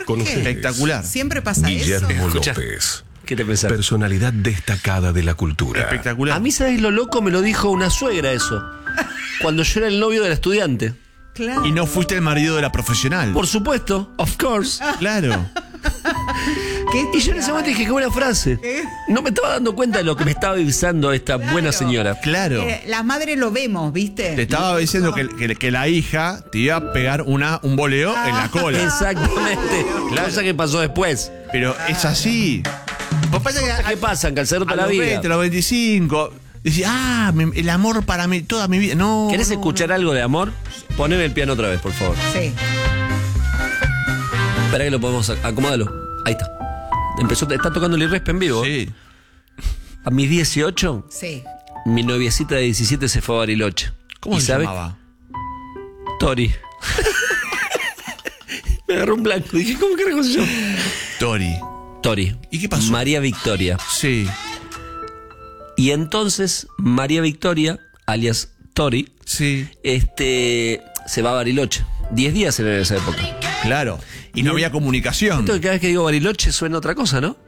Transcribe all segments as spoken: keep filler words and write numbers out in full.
Con ¿Qué? Espectacular. Siempre pasa Guillermo eso. Escucha. López. ¿Qué te pensás? Personalidad destacada de la cultura. Espectacular. A mí, ¿sabes lo loco? Me lo dijo una suegra eso. Cuando yo era el novio de la estudiante. Claro. Y no fuiste el marido de la profesional. Por supuesto, of course. Claro. ¿Qué Y yo en ese momento dije, qué buena frase. ¿Qué? No me estaba dando cuenta de lo que me estaba avisando esta Claro. buena señora. Claro. Eh, las madres lo vemos, ¿viste? Te estaba diciendo que, que- que la hija te iba a pegar una, un boleo en la cola. Exactamente. Cosa que pasó después. Pero es así. Pues pasa que a- ¿Qué pasa? En Calzadero a toda la los vida. veinte, a los veinticinco. Decís, ah, me- el amor para mí, toda mi vida. No. ¿Querés no, escuchar algo de amor? Poneme el piano otra vez, por favor. Sí. Espera que lo podemos ac- acomódalo. Ahí está. Empezó, está tocando el Irrespe en vivo. Sí. A mis dieciocho, Sí. mi noviecita de diecisiete se fue a Bariloche. ¿Cómo ¿Y se sabe? llamaba? Tori. Me agarró un blanco. Dije, ¿cómo carajo se llama? Tori. Tori. ¿Y qué pasó? María Victoria. Sí. Y entonces, María Victoria, alias Tori, Sí. este, se va a Bariloche. Diez días era en esa época. Claro. Y no había comunicación. Siento que cada vez que digo Bariloche suena otra cosa, ¿no?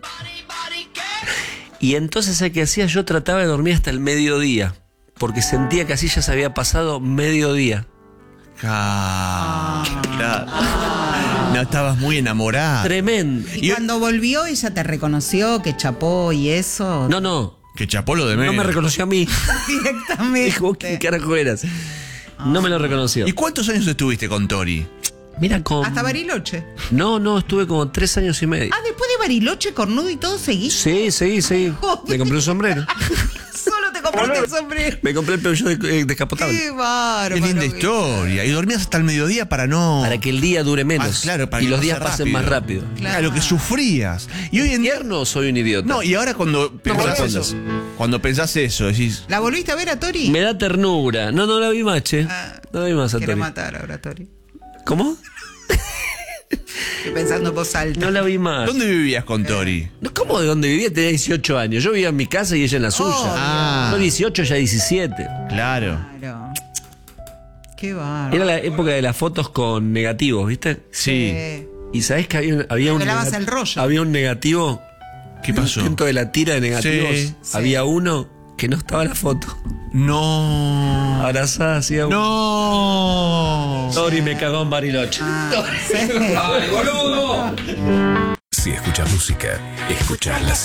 Y entonces, ¿sabes qué hacía? Yo trataba de dormir hasta el mediodía, porque sentía que así ya se había pasado mediodía. Ah, claro. No, estabas muy enamorada. Tremendo. Y, Y- cuando volvió, ella te reconoció, que chapó y eso. No, no, Que chapó lo de no menos. me reconoció a mí. Directamente. Dijo, ¿vos ¿qué carajo eras? No me lo reconoció. ¿Y cuántos años estuviste con Tori? Mira, con... Hasta Bariloche. No, no, estuve como tres años y medio. Ah, después de Bariloche, Cornudo y todo, seguís. Sí, sí, sí. Joder. Me compré un sombrero. Solo te compraste el sombrero. Me compré el Peugeot de- eh, descapotable. Qué bárbaro. Qué linda güey. historia. Y dormías hasta el mediodía para no. Para que el día dure menos. Ah, claro, para y que los pase días pasen más rápido. Claro, que sufrías. Y hoy en día. ¿Tierno o soy un idiota? No, y ahora cuando pensás respondas. eso, cuando pensás eso, decís. ¿La volviste a ver a Tori? Me da ternura. No, no la vi más, che. Ah, No la vi más a Quiero Tori. matar ahora a Tori. ¿Cómo? Estoy pensando en voz alta. No la vi más. ¿Dónde vivías con Tori? No, ¿cómo de dónde vivía? Tenía dieciocho años. Yo vivía en mi casa y ella en la suya. Ah. No dieciocho, ya diecisiete. Claro. Claro. Qué bárbaro. Era la época de las fotos con negativos, ¿viste? Sí. Eh, Y sabés que había, había un. Pelabas negat- el rollo. Había un negativo. ¿Qué pasó? Dentro de la tira de negativos. Sí. Había uno que no estaba en la foto. No. Abrazada hacía un. No. Tori me cagó en Bariloche. sí. Si escuchas música, escuchas la